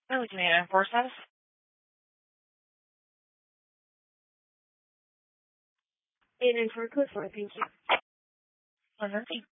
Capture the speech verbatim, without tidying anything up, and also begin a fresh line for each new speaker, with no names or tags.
Oh, do you need to enforce this?
It is for Clifford, thank you.
Well, nothing.